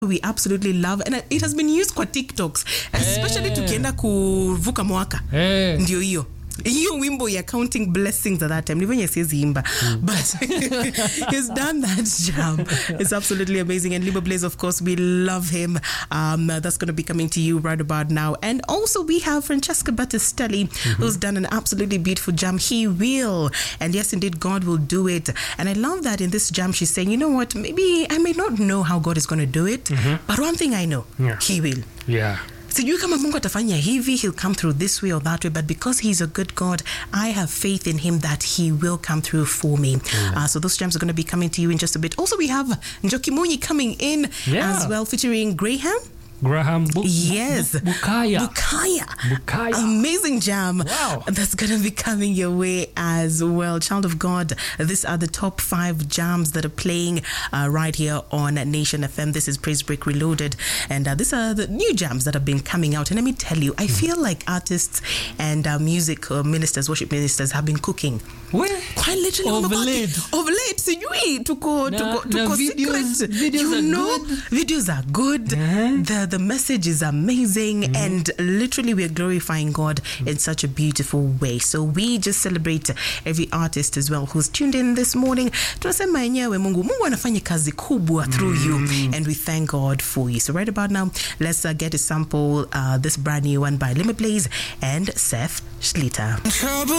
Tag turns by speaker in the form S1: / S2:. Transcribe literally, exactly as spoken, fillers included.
S1: we absolutely love, and it has been used kwa TikToks, especially hey. tukienda kuvuka mwaka hey. ndio hiyo hiyo wimbo ya counting blessings at that time even says imba mm. but he's done that jam. It's absolutely amazing. And Libo Blaze, of course, we love him. Um, that's going to be coming to you right about now. And also we have Francesca Battistelli, mm-hmm. who's done an absolutely beautiful jam, He Will. And yes, indeed, God will do it. And I love that in this jam she's saying, you know what, maybe I may not know how God is going to do it, mm-hmm. but one thing I know, yeah. He will.
S2: Yeah.
S1: Sijui kama Mungu atafanya hivi, he'll come through this way or that way, but because he's a good God, I have faith in him that he will come through for me. Mm. Uh, so those jams are going to be coming to you in just a bit. Also, we have Njoki Munyi coming in yeah. as well, featuring Graham.
S2: Graham Bu-
S1: yes.
S2: Bu- Bukaya.
S1: Bukaya.
S2: Bukaya.
S1: Amazing jam.
S2: Wow.
S1: That's going to be coming your way as well. Child of God, these are the top five jams that are playing uh, right here on Nation F M. This is Praise Break Reloaded. And uh, these are the new jams that have been coming out. And let me tell you, I mm. feel like artists and uh, music uh, ministers, worship ministers have been cooking.
S2: Where?
S1: Quite literally.
S2: Of late.
S1: Of late. Sijui, tuko, tuko, tuko
S2: videos,
S1: secret.
S2: Videos
S1: you
S2: are
S1: know,
S2: good.
S1: Videos are good.
S2: Uh-huh.
S1: The The message is amazing, mm-hmm. and literally we're glorifying God mm-hmm. in such a beautiful way. So we just celebrate every artist as well who's tuned in this morning. Tunasema yenyewe Mungu, Mungu anafanya kazi kubwa through mm-hmm. you, and we thank God for you. So right about now, let's uh, get a sample, uh, this brand new one by Libo Blaze and Seth Schlitter.